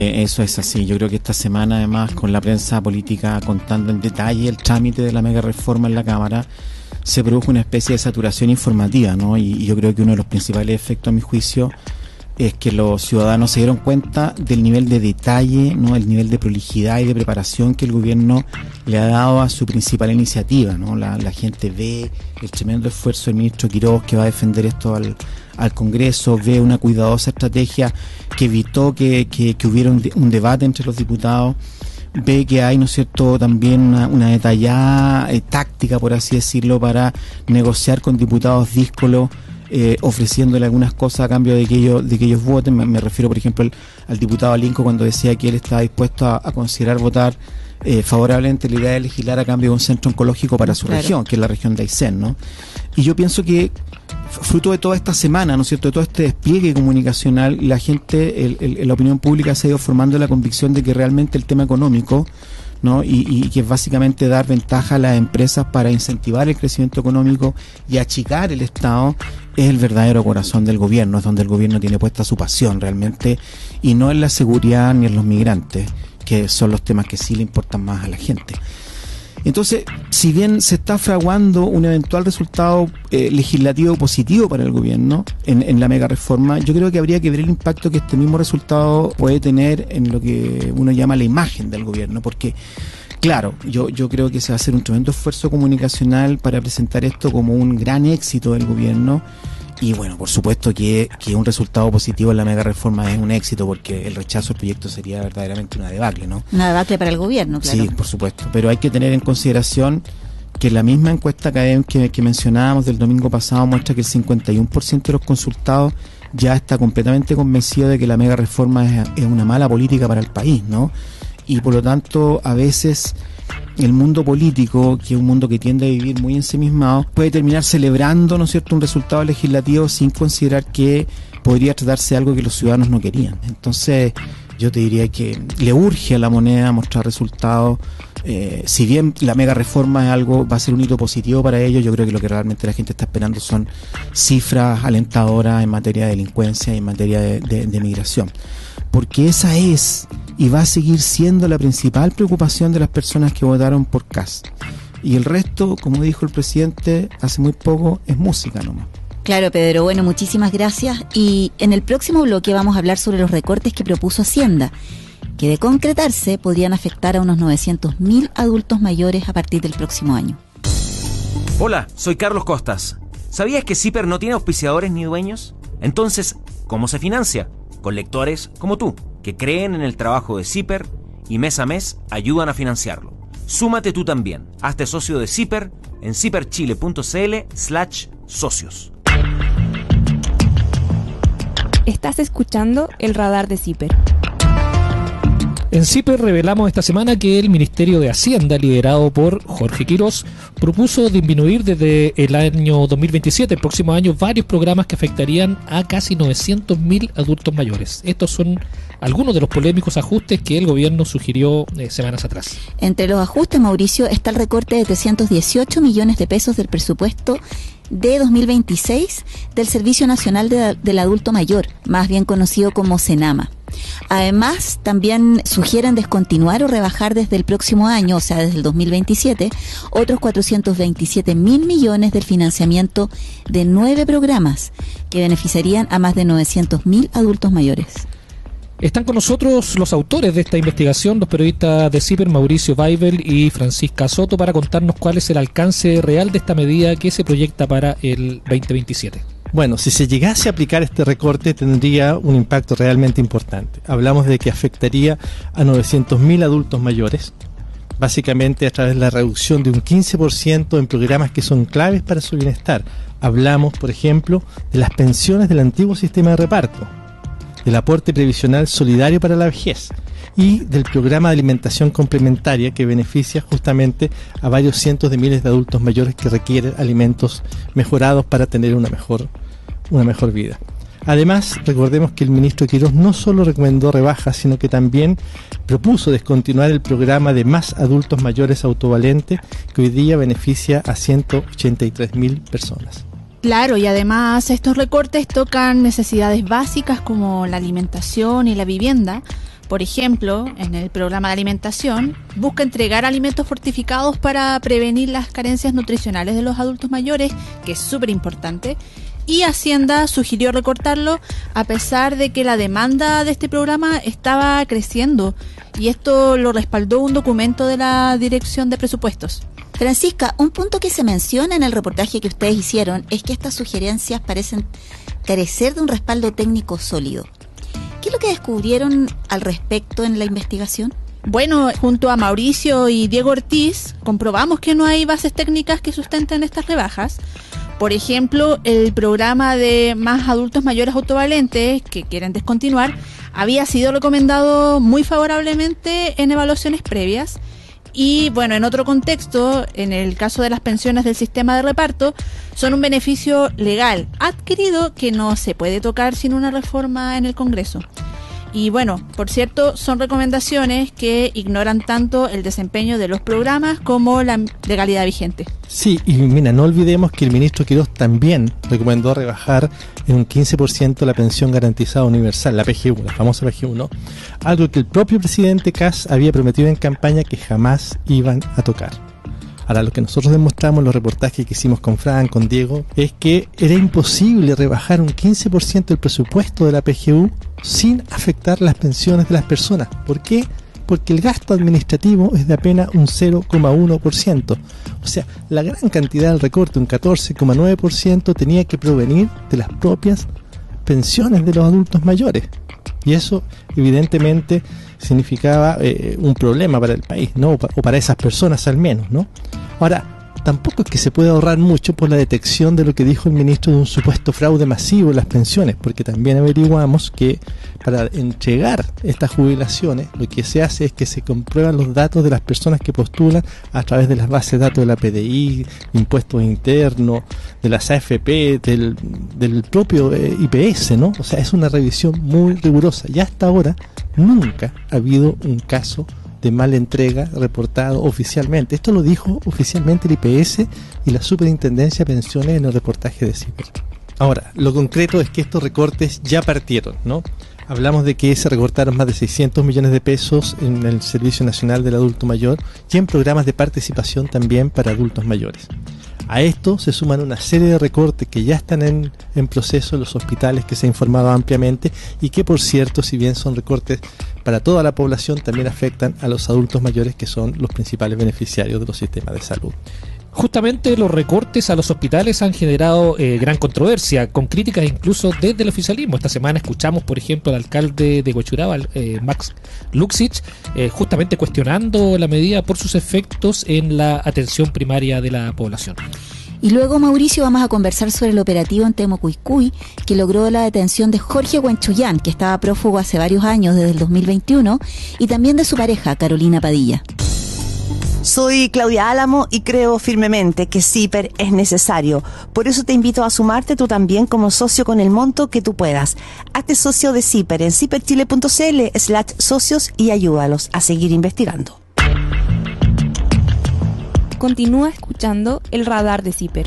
Eso es así. Yo creo que esta semana, además, con la prensa política contando en detalle el trámite de la mega reforma en la Cámara, se produjo una especie de saturación informativa, ¿no? Y yo creo que uno de los principales efectos, a mi juicio, es que los ciudadanos se dieron cuenta del nivel de detalle, ¿no? El nivel de prolijidad y de preparación que el gobierno le ha dado a su principal iniciativa, ¿no? La gente ve el tremendo esfuerzo del ministro Quiroz, que va a defender esto al Congreso, ve una cuidadosa estrategia que evitó que hubiera un debate entre los diputados, ve que hay, ¿no es cierto?, también una detallada táctica, por así decirlo, para negociar con diputados díscolos, ofreciéndole algunas cosas a cambio de que ellos voten. Me refiero, por ejemplo, al diputado Alinco, cuando decía que él estaba dispuesto a considerar votar favorablemente la idea de legislar a cambio de un centro oncológico para su región, que es la región de Aysén, ¿no? Y yo pienso que fruto de toda esta semana, ¿no es cierto?, de todo este despliegue comunicacional, la gente, la opinión pública se ha ido formando la convicción de que realmente el tema económico, ¿no? Y que es básicamente dar ventaja a las empresas para incentivar el crecimiento económico y achicar el Estado, es el verdadero corazón del gobierno, es donde el gobierno tiene puesta su pasión realmente, y no en la seguridad ni en los migrantes, que son los temas que sí le importan más a la gente. Entonces, si bien se está fraguando un eventual resultado legislativo positivo para el gobierno en la mega reforma, yo creo que habría que ver el impacto que este mismo resultado puede tener en lo que uno llama la imagen del gobierno, porque claro, yo creo que se va a hacer un tremendo esfuerzo comunicacional para presentar esto como un gran éxito del gobierno. Y bueno, por supuesto que un resultado positivo en la mega reforma es un éxito, porque el rechazo al proyecto sería verdaderamente una debacle, ¿no? Una debacle para el gobierno, claro. Sí, por supuesto. Pero hay que tener en consideración que la misma encuesta que mencionábamos del domingo pasado muestra que el 51% de los consultados ya está completamente convencido de que la mega reforma es una mala política para el país, ¿no? Y por lo tanto, a veces el mundo político, que es un mundo que tiende a vivir muy ensimismado, puede terminar celebrando, ¿no es cierto?, un resultado legislativo sin considerar que podría tratarse de algo que los ciudadanos no querían. Entonces, yo te diría que le urge a la moneda mostrar resultados. Si bien la mega reforma es algo, va a ser un hito positivo para ellos, yo creo que lo que realmente la gente está esperando son cifras alentadoras en materia de delincuencia y en materia de migración. Porque esa es y va a seguir siendo la principal preocupación de las personas que votaron por Kast. Y el resto, como dijo el presidente hace muy poco, es música nomás. Claro, Pedro, bueno, muchísimas gracias. Y en el próximo bloque vamos a hablar sobre los recortes que propuso Hacienda, que de concretarse podrían afectar a unos 900.000 adultos mayores a partir del próximo año. Hola, soy Carlos Costas. ¿Sabías que Zipper no tiene auspiciadores ni dueños? Entonces, ¿cómo se financia? Con lectores como tú, que creen en el trabajo de Zipper y mes a mes ayudan a financiarlo. Súmate tú también. Hazte socio de Zipper en zipperchile.cl/socios. Estás escuchando el radar de Zipper. En Zipper revelamos esta semana que el Ministerio de Hacienda, liderado por Jorge Quiroz, propuso disminuir desde el año 2027, el próximo año, varios programas que afectarían a casi 900.000 adultos mayores. Estos son algunos de los polémicos ajustes que el gobierno sugirió semanas atrás. Entre los ajustes, Mauricio, está el recorte de 318 millones de pesos del presupuesto de 2026 del Servicio Nacional del Adulto Mayor, más bien conocido como Senama. Además, también sugieren descontinuar o rebajar desde el próximo año, o sea, desde el 2027, otros 427.000 millones del financiamiento de 9 programas que beneficiarían a más de 900.000 adultos mayores. Están con nosotros los autores de esta investigación, los periodistas de Zipper, Mauricio Weibel y Francisca Soto, para contarnos cuál es el alcance real de esta medida que se proyecta para el 2027. Bueno, si se llegase a aplicar este recorte tendría un impacto realmente importante. Hablamos de que afectaría a 900.000 adultos mayores, básicamente a través de la reducción de un 15% en programas que son claves para su bienestar. Hablamos, por ejemplo, de las pensiones del antiguo sistema de reparto, del aporte previsional solidario para la vejez y del programa de alimentación complementaria que beneficia justamente a varios cientos de miles de adultos mayores que requieren alimentos mejorados para tener una mejor vida. Además, recordemos que el ministro Quiroz no solo recomendó rebajas, sino que también propuso descontinuar el programa de Más Adultos Mayores Autovalente, que hoy día beneficia a 183.000 personas. Claro, y además estos recortes tocan necesidades básicas como la alimentación y la vivienda, Por ejemplo, en el programa de alimentación, busca entregar alimentos fortificados para prevenir las carencias nutricionales de los adultos mayores, que es súper importante, y Hacienda sugirió recortarlo a pesar de que la demanda de este programa estaba creciendo, y esto lo respaldó un documento de la Dirección de Presupuestos. Francisca, un punto que se menciona en el reportaje que ustedes hicieron es que estas sugerencias parecen carecer de un respaldo técnico sólido. ¿Qué es lo que descubrieron al respecto en la investigación? Bueno, junto a Mauricio y Diego Ortiz, comprobamos que no hay bases técnicas que sustenten estas rebajas. Por ejemplo, el programa de más adultos mayores autovalentes que quieren descontinuar había sido recomendado muy favorablemente en evaluaciones previas. Y bueno, en otro contexto, en el caso de las pensiones del sistema de reparto, son un beneficio legal adquirido que no se puede tocar sin una reforma en el Congreso. Y bueno, por cierto, son recomendaciones que ignoran tanto el desempeño de los programas como la legalidad vigente. Sí, y mira, no olvidemos que el ministro Quirós también recomendó rebajar en un 15% la pensión garantizada universal, la PGU, la famosa PGU, ¿no? Algo que el propio presidente Kast había prometido en campaña que jamás iban a tocar. Ahora, lo que nosotros demostramos en los reportajes que hicimos con Fran, con Diego, es que era imposible rebajar un 15% el presupuesto de la PGU sin afectar las pensiones de las personas. ¿Por qué? Porque el gasto administrativo es de apenas un 0,1%. O sea, la gran cantidad del recorte, un 14,9%, tenía que provenir de las propias pensiones de los adultos mayores. Y eso, evidentemente, significaba un problema para el país, ¿no? O para esas personas al menos, ¿no? Ahora, tampoco es que se pueda ahorrar mucho por la detección de lo que dijo el ministro de un supuesto fraude masivo en las pensiones, porque también averiguamos que para entregar estas jubilaciones lo que se hace es que se comprueban los datos de las personas que postulan a través de las bases de datos de la PDI, impuestos internos, de las AFP, del propio IPS, ¿no? O sea, es una revisión muy rigurosa y hasta ahora nunca ha habido un caso de mala entrega reportado oficialmente. Esto lo dijo oficialmente el IPS y la Superintendencia de Pensiones en el reportaje de CIPER. Ahora, lo concreto es que estos recortes ya partieron, ¿no? Hablamos de que se recortaron más de 600 millones de pesos en el Servicio Nacional del Adulto Mayor y en programas de participación también para adultos mayores. A esto se suman una serie de recortes que ya están en proceso en los hospitales, que se ha informado ampliamente y que, por cierto, si bien son recortes para toda la población, también afectan a los adultos mayores, que son los principales beneficiarios de los sistemas de salud. Justamente los recortes a los hospitales han generado gran controversia, con críticas incluso desde el oficialismo. Esta semana escuchamos, por ejemplo, al alcalde de Huechuraba, Max Luxich, justamente cuestionando la medida por sus efectos en la atención primaria de la población. Y luego, Mauricio, vamos a conversar sobre el operativo en Temucuicui, que logró la detención de Jorge Huenchullán, que estaba prófugo hace varios años, desde el 2021, y también de su pareja, Carolina Padilla. Soy Claudia Álamo y creo firmemente que CIPER es necesario. Por eso te invito a sumarte tú también como socio con el monto que tú puedas. Hazte socio de CIPER en ciperchile.cl/socios y ayúdalos a seguir investigando. Continúa escuchando el radar de CIPER.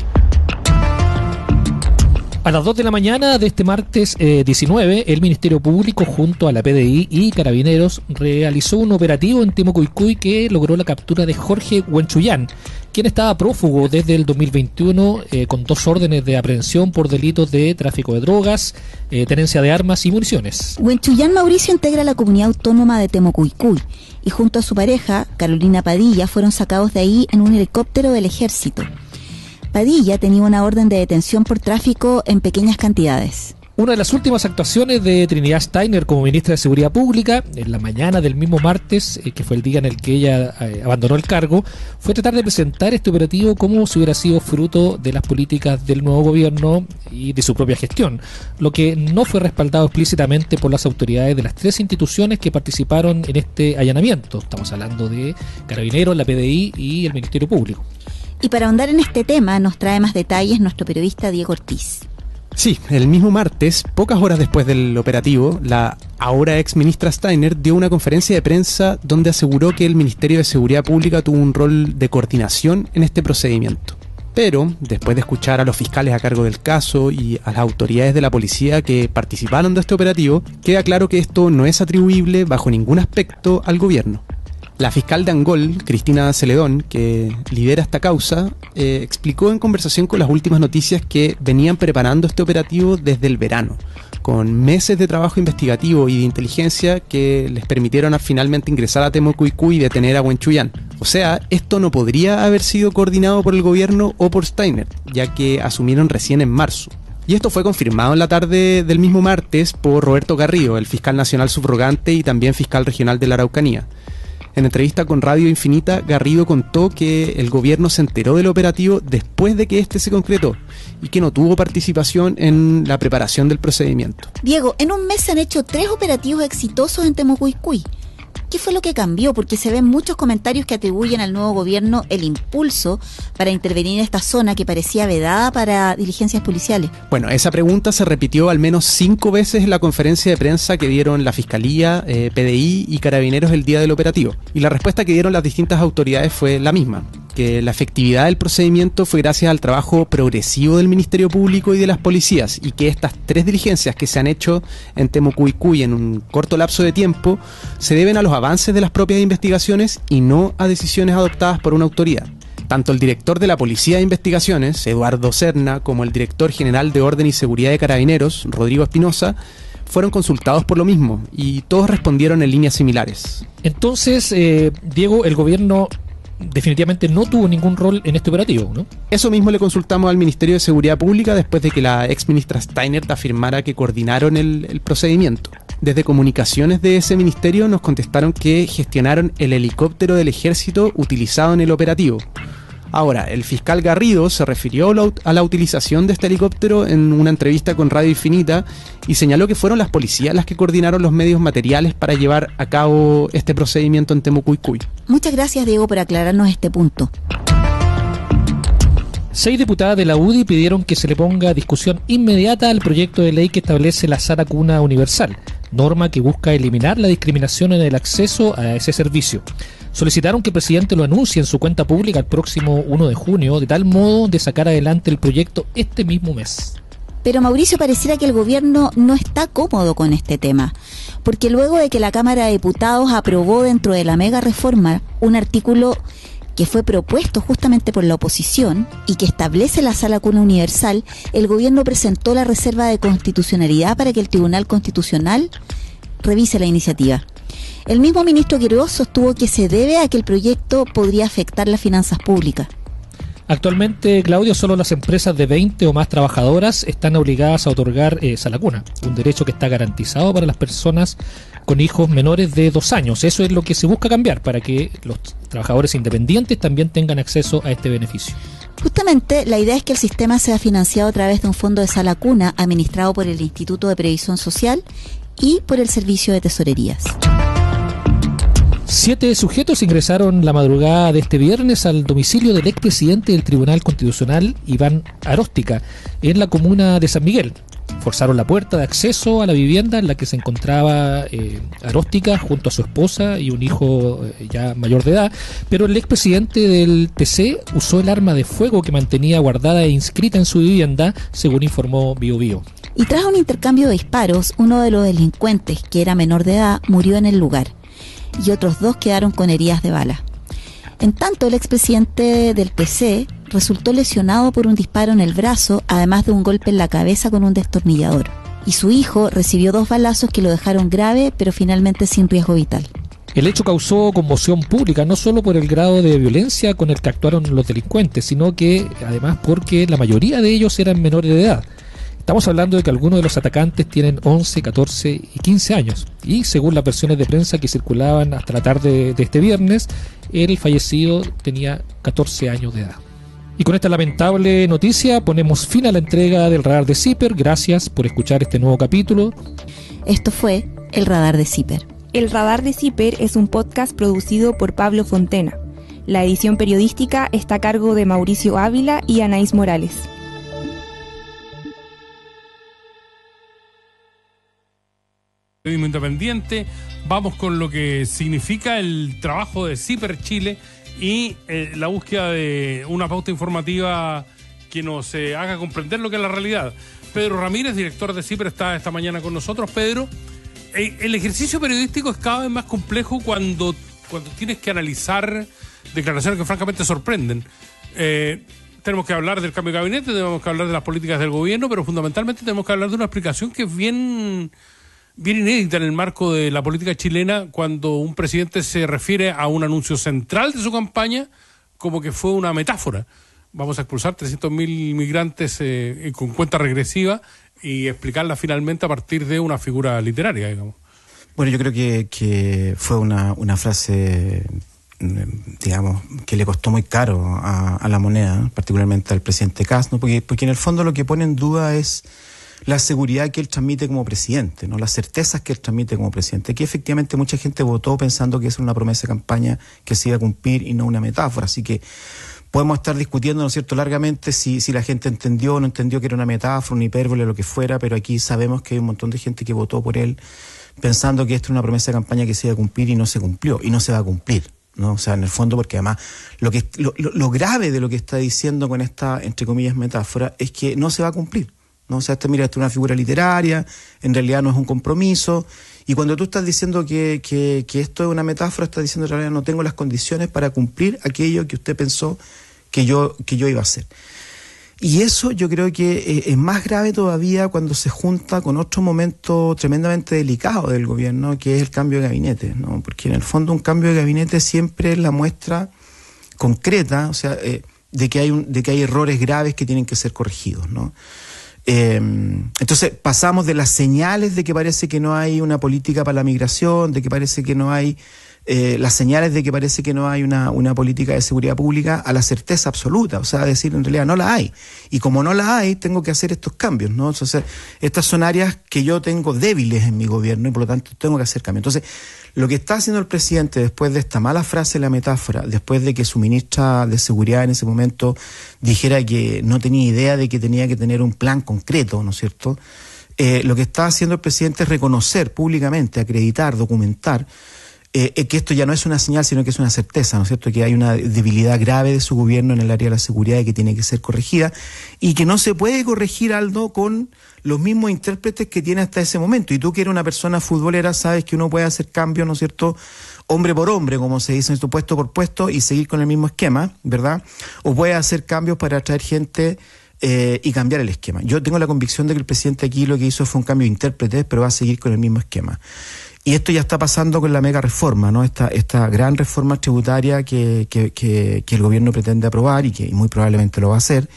A las 2 de la mañana de este martes 19, el Ministerio Público junto a la PDI y Carabineros realizó un operativo en Temucuicui que logró la captura de Jorge Huenchullán, quien estaba prófugo desde el 2021 con 2 órdenes de aprehensión por delitos de tráfico de drogas, tenencia de armas y municiones. Huenchullán, Mauricio, integra la comunidad autónoma de Temucuicui y junto a su pareja, Carolina Padilla, fueron sacados de ahí en un helicóptero del ejército. Padilla tenía una orden de detención por tráfico en pequeñas cantidades. Una de las últimas actuaciones de Trinidad Steiner como ministra de Seguridad Pública, en la mañana del mismo martes, que fue el día en el que ella abandonó el cargo, fue tratar de presentar este operativo como si hubiera sido fruto de las políticas del nuevo gobierno y de su propia gestión, lo que no fue respaldado explícitamente por las autoridades de las 3 instituciones que participaron en este allanamiento. Estamos hablando de Carabineros, la PDI y el Ministerio Público. Y para ahondar en este tema nos trae más detalles nuestro periodista Diego Ortiz. Sí, el mismo martes, pocas horas después del operativo, la ahora ex ministra Steiner dio una conferencia de prensa donde aseguró que el Ministerio de Seguridad Pública tuvo un rol de coordinación en este procedimiento. Pero, después de escuchar a los fiscales a cargo del caso y a las autoridades de la policía que participaron de este operativo, queda claro que esto no es atribuible bajo ningún aspecto al gobierno. La fiscal de Angol, Cristina Celedón, que lidera esta causa, explicó en conversación con Las Últimas Noticias que venían preparando este operativo desde el verano, con meses de trabajo investigativo y de inteligencia que les permitieron finalmente ingresar a Temucuicú y detener a Huenchuyán. O sea, esto no podría haber sido coordinado por el gobierno o por Steiner, ya que asumieron recién en marzo. Y esto fue confirmado en la tarde del mismo martes por Roberto Garrido, el fiscal nacional subrogante y también fiscal regional de la Araucanía. En entrevista con Radio Infinita, Garrido contó que el gobierno se enteró del operativo después de que este se concretó y que no tuvo participación en la preparación del procedimiento. Diego, en un mes se han hecho 3 operativos exitosos en Temucuicú. ¿Qué fue lo que cambió? Porque se ven muchos comentarios que atribuyen al nuevo gobierno el impulso para intervenir en esta zona que parecía vedada para diligencias policiales. Bueno, esa pregunta se repitió al menos 5 veces en la conferencia de prensa que dieron la Fiscalía, PDI y Carabineros el día del operativo. Y la respuesta que dieron las distintas autoridades fue la misma, que la efectividad del procedimiento fue gracias al trabajo progresivo del Ministerio Público y de las policías, y que estas 3 diligencias que se han hecho en Temucuicú en un corto lapso de tiempo se deben a los avances de las propias investigaciones y no a decisiones adoptadas por una autoridad. Tanto el director de la Policía de Investigaciones, Eduardo Serna, como el director general de Orden y Seguridad de Carabineros, Rodrigo Espinosa, fueron consultados por lo mismo y todos respondieron en líneas similares. Entonces, Diego, el gobierno definitivamente no tuvo ningún rol en este operativo, ¿no? Eso mismo le consultamos al Ministerio de Seguridad Pública después de que la ex ministra Steiner afirmara que coordinaron el procedimiento. Desde comunicaciones de ese ministerio nos contestaron que gestionaron el helicóptero del ejército utilizado en el operativo. Ahora, el fiscal Garrido se refirió a la utilización de este helicóptero en una entrevista con Radio Infinita y señaló que fueron las policías las que coordinaron los medios materiales para llevar a cabo este procedimiento en Temucuicú. Muchas gracias, Diego, por aclararnos este punto. 6 diputadas de la UDI pidieron que se le ponga discusión inmediata al proyecto de ley que establece la Sala Cuna Universal, norma que busca eliminar la discriminación en el acceso a ese servicio. Solicitaron que el presidente lo anuncie en su cuenta pública el próximo 1 de junio, de tal modo de sacar adelante el proyecto este mismo mes. Pero Mauricio, pareciera que el gobierno no está cómodo con este tema, porque luego de que la Cámara de Diputados aprobó dentro de la mega reforma un artículo que fue propuesto justamente por la oposición y que establece la Sala Cuna Universal, el gobierno presentó la reserva de constitucionalidad para que el Tribunal Constitucional revise la iniciativa. El mismo ministro Quiroz sostuvo que se debe a que el proyecto podría afectar las finanzas públicas. Actualmente, Claudio, solo las empresas de 20 o más trabajadoras están obligadas a otorgar Sala Cuna, un derecho que está garantizado para las personas con hijos menores de 2 años. Eso es lo que se busca cambiar, para que los trabajadores independientes también tengan acceso a este beneficio. Justamente, la idea es que el sistema sea financiado a través de un fondo de Sala Cuna administrado por el Instituto de Previsión Social y por el Servicio de Tesorerías. 7 sujetos ingresaron la madrugada de este viernes al domicilio del expresidente del Tribunal Constitucional, Iván Aróstica, en la comuna de San Miguel. Forzaron la puerta de acceso a la vivienda en la que se encontraba Aróstica junto a su esposa y un hijo ya mayor de edad, pero el expresidente del TC usó el arma de fuego que mantenía guardada e inscrita en su vivienda, según informó Bio Bio. Y tras un intercambio de disparos, uno de los delincuentes, que era menor de edad, murió en el lugar, y otros 2 quedaron con heridas de bala. En tanto, el expresidente del PC resultó lesionado por un disparo en el brazo, además de un golpe en la cabeza con un destornillador. Y su hijo recibió 2 balazos que lo dejaron grave, pero finalmente sin riesgo vital. El hecho causó conmoción pública, no solo por el grado de violencia con el que actuaron los delincuentes, sino que además porque la mayoría de ellos eran menores de edad. Estamos hablando de que algunos de los atacantes tienen 11, 14 y 15 años. Y según las versiones de prensa que circulaban hasta la tarde de este viernes, el fallecido tenía 14 años de edad. Y con esta lamentable noticia ponemos fin a la entrega del Radar de CIPER. Gracias por escuchar este nuevo capítulo. Esto fue el Radar de CIPER. El Radar de CIPER es un podcast producido por Pablo Fontena. La edición periodística está a cargo de Mauricio Ávila y Anaís Morales. Periodismo independiente. Vamos con lo que significa el trabajo de CIPER Chile y la búsqueda de una pauta informativa que nos haga comprender lo que es la realidad. Pedro Ramírez, director de CIPER, está esta mañana con nosotros. Pedro, el ejercicio periodístico es cada vez más complejo cuando tienes que analizar declaraciones que francamente sorprenden. Tenemos que hablar del cambio de gabinete, tenemos que hablar de las políticas del gobierno, pero fundamentalmente tenemos que hablar de una explicación que es bien inédita en el marco de la política chilena, cuando un presidente se refiere a un anuncio central de su campaña como que fue una metáfora. Vamos a expulsar 300.000 migrantes con cuenta regresiva y explicarla finalmente a partir de una figura literaria, digamos. Bueno, yo creo que fue una frase, digamos, que le costó muy caro a la moneda, particularmente al presidente Kast, ¿no? Porque en el fondo lo que pone en duda es la seguridad que él transmite como presidente, ¿no? Las certezas que él transmite como presidente. Aquí efectivamente mucha gente votó pensando que es una promesa de campaña que se iba a cumplir y no una metáfora, así que podemos estar discutiendo, ¿no es cierto?, largamente si la gente entendió o no entendió que era una metáfora, una hipérbole, lo que fuera, pero aquí sabemos que hay un montón de gente que votó por él pensando que esto era una promesa de campaña que se iba a cumplir y no se cumplió, y no se va a cumplir, ¿no? O sea, en el fondo, porque además lo grave de lo que está diciendo con esta, entre comillas, metáfora, es que no se va a cumplir, ¿no? O sea, esto es una figura literaria, en realidad no es un compromiso, y cuando tú estás diciendo que esto es una metáfora, estás diciendo en realidad no tengo las condiciones para cumplir aquello que usted pensó que yo iba a hacer. Y eso yo creo que es más grave todavía cuando se junta con otro momento tremendamente delicado del gobierno, que es el cambio de gabinete, ¿no? Porque en el fondo un cambio de gabinete siempre es la muestra concreta, o sea, de que hay errores graves que tienen que ser corregidos, ¿no? Entonces pasamos de las señales de que parece que no hay una política para la migración, de que parece que no hay las señales de que parece que no hay una política de seguridad pública, a la certeza absoluta, o sea, decir en realidad no la hay, y como no la hay tengo que hacer estos cambios, ¿no? Entonces estas son áreas que yo tengo débiles en mi gobierno y por lo tanto tengo que hacer cambios. Entonces lo que está haciendo el presidente después de esta mala frase, la metáfora, después de que su ministra de seguridad en ese momento dijera que no tenía idea de que tenía que tener un plan concreto, ¿no es cierto?, lo que está haciendo el presidente es reconocer públicamente, acreditar, documentar que esto ya no es una señal, sino que es una certeza, ¿no es cierto?, que hay una debilidad grave de su gobierno en el área de la seguridad y que tiene que ser corregida, y que no se puede corregir, Aldo, con los mismos intérpretes que tiene hasta ese momento. Y tú, que eres una persona futbolera, sabes que uno puede hacer cambios, ¿no es cierto?, hombre por hombre, como se dice, puesto por puesto, y seguir con el mismo esquema, ¿verdad? O puede hacer cambios para atraer gente y cambiar el esquema. Yo tengo la convicción de que el presidente aquí lo que hizo fue un cambio de intérpretes, pero va a seguir con el mismo esquema. Y esto ya está pasando con la mega reforma, ¿no? Esta gran reforma tributaria que el gobierno pretende aprobar y que muy probablemente lo va a hacer,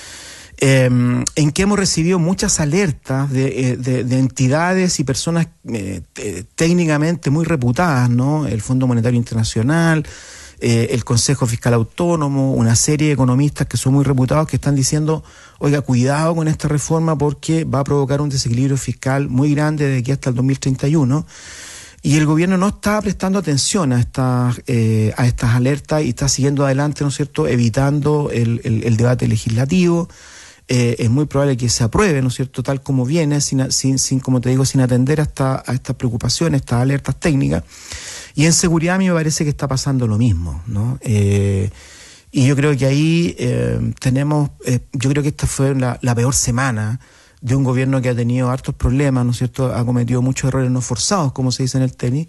en que hemos recibido muchas alertas de entidades y personas técnicamente muy reputadas, ¿no? El Fondo Monetario Internacional, el Consejo Fiscal Autónomo, una serie de economistas que son muy reputados, que están diciendo, oiga, cuidado con esta reforma porque va a provocar un desequilibrio fiscal muy grande de aquí hasta el 2031. Y el gobierno no está prestando atención a estas alertas y está siguiendo adelante, ¿no es cierto?, evitando el debate legislativo. Es muy probable que se apruebe, ¿no es cierto?, tal como viene, sin como te digo, sin atender a estas preocupaciones, estas alertas técnicas. Y en seguridad a mí me parece que está pasando lo mismo, ¿no? Y yo creo que ahí tenemos, yo creo que esta fue la peor semana de un gobierno que ha tenido hartos problemas, ¿no es cierto?, ha cometido muchos errores no forzados, como se dice en el tenis,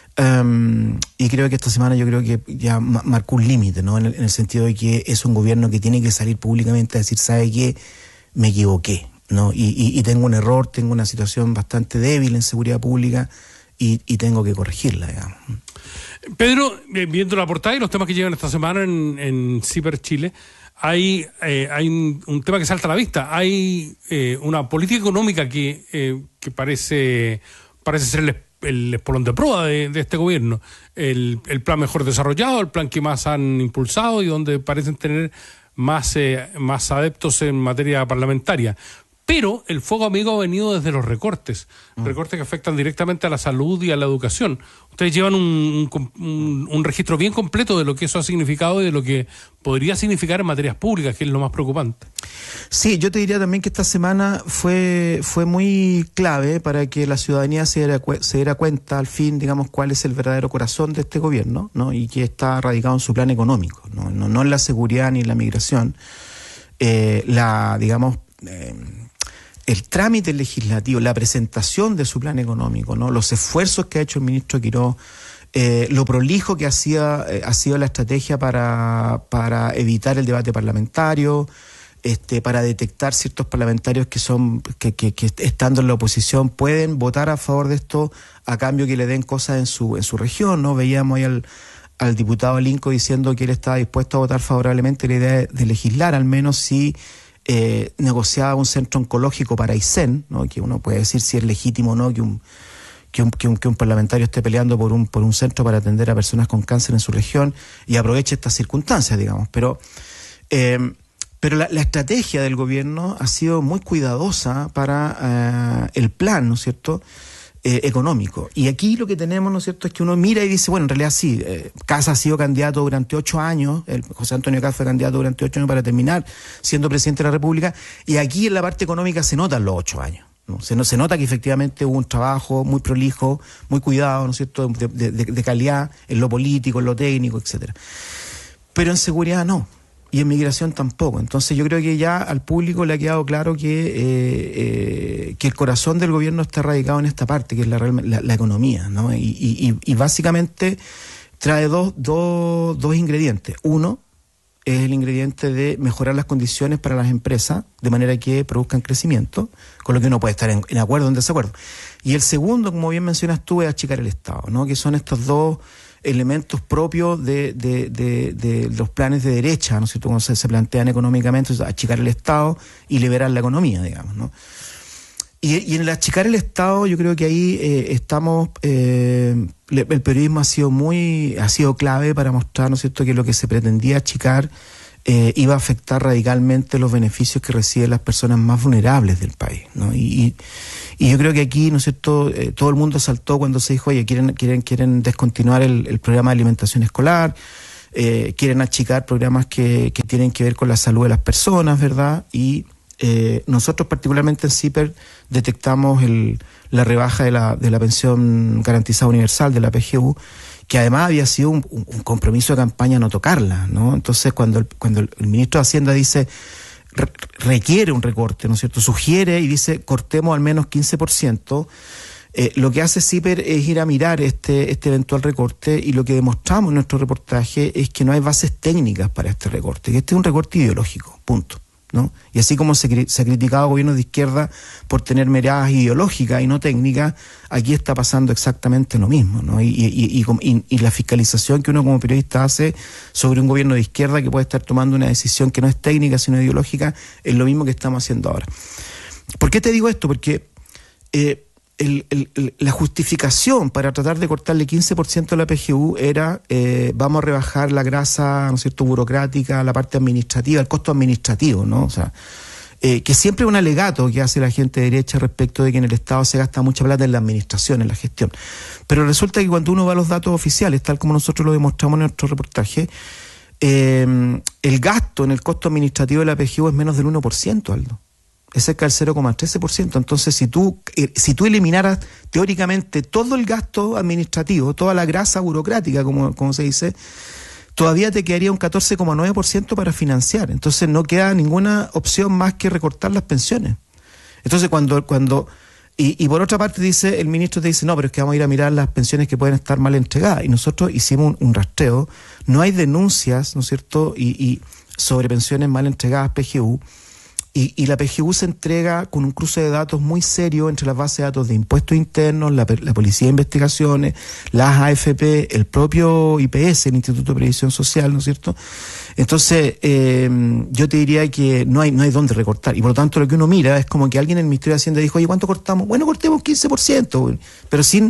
y creo que esta semana yo creo que ya marcó un límite, ¿no?, en el sentido de que es un gobierno que tiene que salir públicamente a decir, ¿sabe qué? Me equivoqué, ¿no? Y tengo un error, tengo una situación bastante débil en seguridad pública y tengo que corregirla, digamos. Pedro, viendo la portada y los temas que llegan esta semana en CIPER Chile, hay un tema que salta a la vista. Hay una política económica que parece ser el espolón de prueba de este gobierno. El plan mejor desarrollado, el plan que más han impulsado y donde parecen tener más adeptos en materia parlamentaria. Pero el fuego amigo ha venido desde los recortes que afectan directamente a la salud y a la educación. Ustedes llevan un registro bien completo de lo que eso ha significado y de lo que podría significar en materias públicas, que es lo más preocupante. Sí, yo te diría también que esta semana fue muy clave para que la ciudadanía se diera cuenta al fin, digamos, cuál es el verdadero corazón de este gobierno, ¿no? Y que está radicado en su plan económico, no en la seguridad ni en la migración. El trámite legislativo, la presentación de su plan económico, ¿no? Los esfuerzos que ha hecho el ministro Quirós, lo prolijo que ha sido la estrategia para evitar el debate parlamentario, para detectar ciertos parlamentarios que estando en la oposición pueden votar a favor de esto a cambio que le den cosas en su región, ¿no? Veíamos ahí al diputado Linco diciendo que él estaba dispuesto a votar favorablemente la idea de legislar, al menos si negociaba un centro oncológico para Aysén, ¿no? Que uno puede decir si es legítimo o no que un parlamentario esté peleando por un centro para atender a personas con cáncer en su región y aproveche estas circunstancias, digamos. Pero la estrategia del gobierno ha sido muy cuidadosa para el plan, ¿no es cierto?, económico. Y aquí lo que tenemos, ¿no es cierto?, es que uno mira y dice, bueno, en realidad sí, Kast ha sido candidato durante 8 años, José Antonio Kast fue candidato durante 8 años para terminar siendo presidente de la República, y aquí en la parte económica se notan los 8 años, ¿no? Se nota que efectivamente hubo un trabajo muy prolijo, muy cuidado, ¿no es cierto?, de calidad en lo político, en lo técnico, etcétera. Pero en seguridad no. Y en migración tampoco. Entonces yo creo que ya al público le ha quedado claro que el corazón del gobierno está radicado en esta parte, que es la economía, ¿no? Y básicamente trae dos ingredientes. Uno es el ingrediente de mejorar las condiciones para las empresas de manera que produzcan crecimiento, con lo que uno puede estar en acuerdo o en desacuerdo. Y el segundo, como bien mencionas tú, es achicar el Estado, ¿no? Que son estos dos elementos propios de los planes de derecha, ¿no es cierto?, cuando se plantean económicamente, achicar el Estado y liberar la economía, digamos, ¿no? Y en el achicar el Estado, yo creo que ahí estamos, el periodismo ha sido clave para mostrar, ¿no es cierto?, que lo que se pretendía achicar iba a afectar radicalmente los beneficios que reciben las personas más vulnerables del país, ¿no? Y yo creo que aquí, ¿no es cierto?, todo el mundo saltó cuando se dijo, oye, quieren descontinuar el programa de alimentación escolar, quieren achicar programas que tienen que ver con la salud de las personas, ¿verdad? Y nosotros particularmente en CIPER detectamos la rebaja de la pensión garantizada universal, de la PGU, que además había sido un compromiso de campaña no tocarla, ¿no? Entonces cuando el ministro de Hacienda dice requiere un recorte, ¿no es cierto?, sugiere y dice cortemos al menos 15%, lo que hace CIPER es ir a mirar este eventual recorte, y lo que demostramos en nuestro reportaje es que no hay bases técnicas para este recorte, que este es un recorte ideológico, punto, ¿no? Y así como se ha criticado a gobiernos de izquierda por tener miradas ideológicas y no técnicas, aquí está pasando exactamente lo mismo, ¿no? Y la fiscalización que uno como periodista hace sobre un gobierno de izquierda que puede estar tomando una decisión que no es técnica sino ideológica, es lo mismo que estamos haciendo ahora. ¿Por qué te digo esto? Porque la justificación para tratar de cortarle 15% a la PGU era vamos a rebajar la grasa, ¿no es cierto?, burocrática, la parte administrativa, el costo administrativo, ¿no? O sea, que siempre es un alegato que hace la gente de derecha respecto de que en el Estado se gasta mucha plata en la administración, en la gestión. Pero resulta que cuando uno va a los datos oficiales, tal como nosotros lo demostramos en nuestro reportaje, el gasto en el costo administrativo de la PGU es menos del 1%, Aldo. Es cerca del 0,13%. Entonces, si tú eliminaras teóricamente todo el gasto administrativo, toda la grasa burocrática, como se dice, todavía te quedaría un 14,9% para financiar. Entonces, no queda ninguna opción más que recortar las pensiones. Entonces, y por otra parte el ministro te dice, no, pero es que vamos a ir a mirar las pensiones que pueden estar mal entregadas. Y nosotros hicimos un rastreo. No hay denuncias, ¿no es cierto?, y sobre pensiones mal entregadas PGU. Y la PGU se entrega con un cruce de datos muy serio entre las bases de datos de impuestos internos, la Policía de Investigaciones, las AFP, el propio IPS, el Instituto de Previsión Social, ¿no es cierto? Entonces, yo te diría que no hay dónde recortar. Y por lo tanto, lo que uno mira es como que alguien en el Ministerio de Hacienda dijo, oye, ¿cuánto cortamos? Bueno, cortemos 15%, pero sin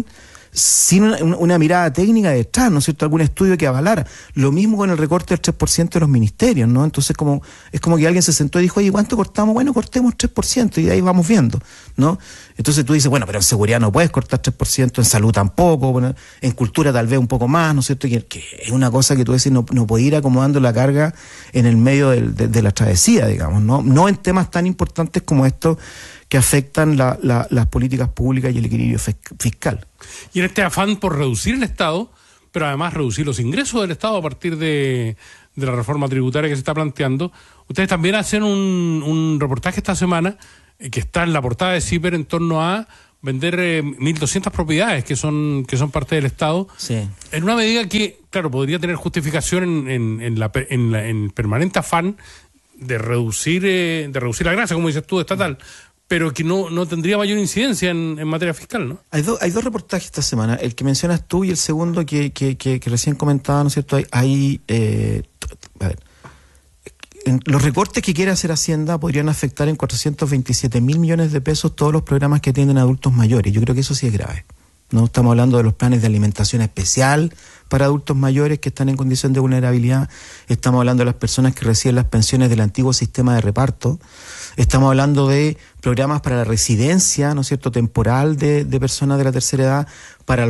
sin una mirada técnica detrás, ¿no es cierto? Algún estudio que avalara. Lo mismo con el recorte del 3% de los ministerios, ¿no? Entonces es como que alguien se sentó y dijo, oye, ¿cuánto cortamos? Bueno, cortemos 3% y de ahí vamos viendo, ¿no? Entonces tú dices, bueno, pero en seguridad no puedes cortar 3%, en salud tampoco, bueno, en cultura tal vez un poco más, ¿no es cierto? Que es una cosa que tú decís, no puede ir acomodando la carga en el medio de la travesía, digamos, ¿no? No en temas tan importantes como estos que afectan las políticas públicas y el equilibrio fiscal. Y en este afán por reducir el Estado, pero además reducir los ingresos del Estado a partir de la reforma tributaria que se está planteando, ustedes también hacen un reportaje esta semana que está en la portada de CIPER en torno a vender 1.200 propiedades que son parte del Estado, sí, en una medida que, claro, podría tener justificación en el permanente afán de reducir la grasa, como dices tú, estatal, pero que no tendría mayor incidencia en materia fiscal, ¿no? Hay dos reportajes esta semana, el que mencionas tú y el segundo que recién comentaba, ¿no es cierto? A ver, los recortes que quiere hacer Hacienda podrían afectar en 427.000 millones de pesos todos los programas que atienden a adultos mayores. Yo creo que eso sí es grave, ¿no? Estamos hablando de los planes de alimentación especial para adultos mayores que están en condición de vulnerabilidad. Estamos hablando de las personas que reciben las pensiones del antiguo sistema de reparto. Estamos hablando de programas para la residencia, ¿no es cierto?, temporal de personas de la tercera edad, para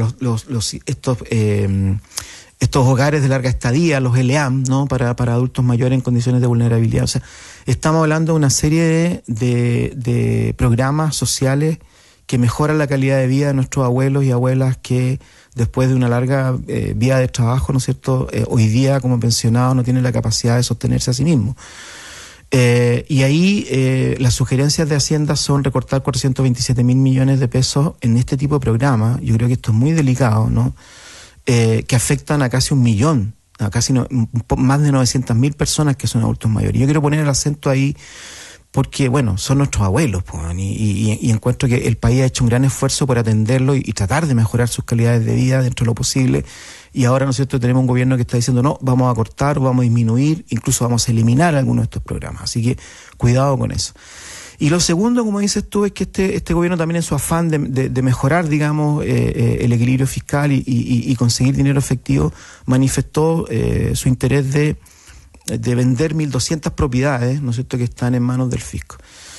estos hogares de larga estadía, los LEAM, ¿no?, para adultos mayores en condiciones de vulnerabilidad. O sea, estamos hablando de una serie de programas sociales que mejoran la calidad de vida de nuestros abuelos y abuelas que después de una larga vida de trabajo, ¿no es cierto?, hoy día como pensionados no tienen la capacidad de sostenerse a sí mismos. Y ahí las sugerencias de Hacienda son recortar 427.000 millones de pesos en este tipo de programas. Yo creo que esto es muy delicado, ¿no? Que afectan a casi 1 millón, a casi más de 900.000 personas que son adultos mayores. Yo quiero poner el acento ahí porque, bueno, son nuestros abuelos, pues, y encuentro que el país ha hecho un gran esfuerzo por atenderlo y tratar de mejorar sus calidades de vida dentro de lo posible. Y ahora, ¿no es cierto?, tenemos un gobierno que está diciendo, no, vamos a cortar, vamos a disminuir, incluso vamos a eliminar algunos de estos programas. Así que cuidado con eso. Y lo segundo, como dices tú, es que este gobierno también en su afán de mejorar, digamos, el equilibrio fiscal y conseguir dinero efectivo, manifestó su interés de vender 1.200 propiedades, ¿no es cierto?, que están en manos del fisco.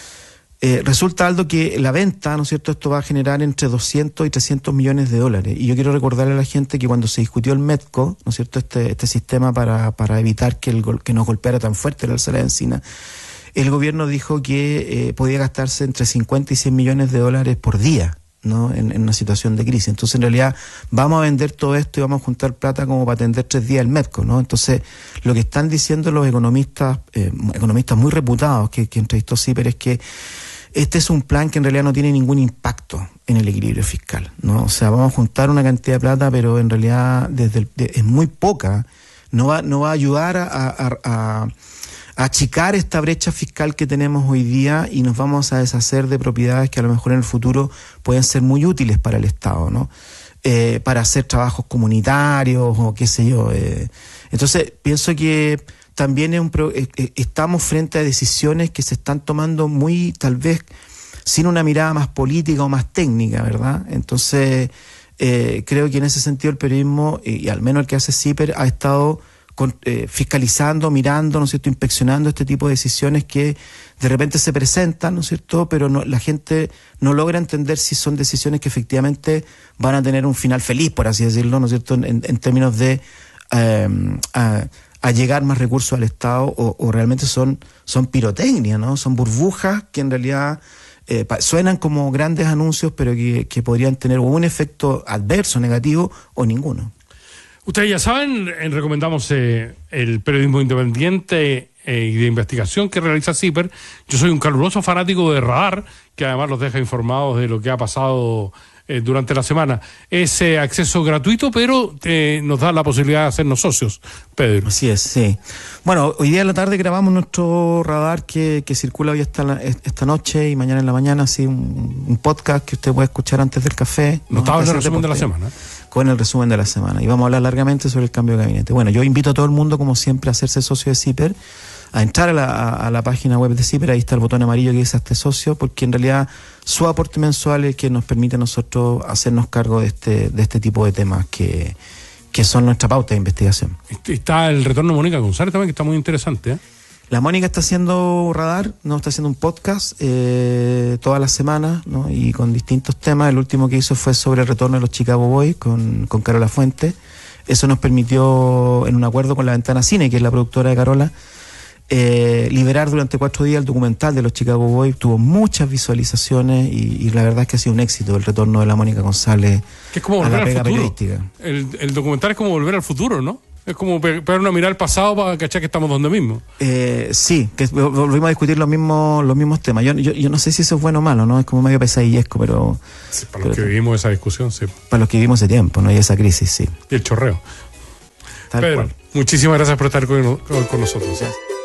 Resulta, Aldo, que la venta, ¿no es cierto?, esto va a generar entre 200 y 300 millones de dólares. Y yo quiero recordarle a la gente que cuando se discutió el MEDCO, ¿no es cierto?, este sistema para evitar que nos golpeara tan fuerte el alza de la encina, el gobierno dijo que podía gastarse entre 50 y 100 millones de dólares por día, ¿no?, en una situación de crisis. Entonces, en realidad, vamos a vender todo esto y vamos a juntar plata como para atender 3 días el MEDCO, ¿no? Entonces, lo que están diciendo los economistas muy reputados que entrevistó CIPER es que este es un plan que en realidad no tiene ningún impacto en el equilibrio fiscal, ¿no? O sea, vamos a juntar una cantidad de plata, pero en realidad es muy poca. No va a ayudar a achicar esta brecha fiscal que tenemos hoy día y nos vamos a deshacer de propiedades que a lo mejor en el futuro pueden ser muy útiles para el Estado, ¿no? Para hacer trabajos comunitarios o qué sé yo. Entonces, pienso que también estamos frente a decisiones que se están tomando muy, tal vez, sin una mirada más política o más técnica, ¿verdad? Entonces, creo que en ese sentido el periodismo, y al menos el que hace CIPER, ha estado fiscalizando, mirando, ¿no es cierto?, inspeccionando este tipo de decisiones que de repente se presentan, ¿no es cierto?, pero la gente no logra entender si son decisiones que efectivamente van a tener un final feliz, por así decirlo, ¿no es cierto?, en términos de a llegar más recursos al Estado o realmente son pirotecnia, ¿no? Son burbujas que en realidad suenan como grandes anuncios, pero que podrían tener un efecto adverso, negativo o ninguno. Ustedes ya saben, recomendamos el periodismo independiente y de investigación que realiza CIPER. Yo soy un caluroso fanático de Radar, que además los deja informados de lo que ha pasado durante la semana. Es acceso gratuito, pero nos da la posibilidad de hacernos socios, Pedro. Así es, sí. Bueno, hoy día en la tarde grabamos nuestro Radar que circula hoy esta noche y mañana en la mañana, así un podcast que usted puede escuchar antes del café. No estaba en el resumen de la semana. Con el resumen de la semana. Y vamos a hablar largamente sobre el cambio de gabinete. Bueno, yo invito a todo el mundo, como siempre, a hacerse socio de CIPER, a entrar a la página web de CIPER. Ahí está el botón amarillo que dice hazte socio, porque en realidad su aporte mensual es el que nos permite a nosotros hacernos cargo de este tipo de temas que son nuestra pauta de investigación. Está el retorno de Mónica González también, que está muy interesante, ¿eh? La Mónica está haciendo radar, ¿no? Está haciendo un podcast todas las semanas, ¿no? Y con distintos temas. El último que hizo fue sobre el retorno de los Chicago Boys con Carola Fuente. Eso nos permitió, en un acuerdo con la Ventana Cine, que es la productora de Carola, liberar durante 4 días el documental de los Chicago Boys. Tuvo muchas visualizaciones y la verdad es que ha sido un éxito el retorno de la Mónica González que es como a la volver pega al futuro. periodística. El documental es como volver al futuro, ¿no? Es como pegar una mirada al pasado para cachar que estamos donde mismo. Sí, que volvimos a discutir los mismos temas. Yo no sé si eso es bueno o malo, ¿no? Es como medio pesadillesco, pero... Sí, para los que vivimos esa discusión, sí. Para los que vivimos ese tiempo, ¿no? Y esa crisis, sí. Y el chorreo. Tal Pedro, cual. muchísimas gracias por estar con nosotros. Gracias.